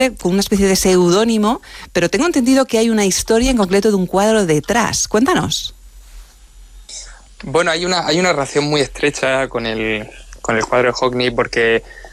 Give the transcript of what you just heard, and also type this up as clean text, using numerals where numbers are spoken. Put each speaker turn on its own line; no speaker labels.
con una especie de seudónimo, pero tengo entendido que hay una historia en concreto de un cuadro detrás. Cuéntanos.
Bueno, hay una relación muy estrecha con el cuadro de Hockney porque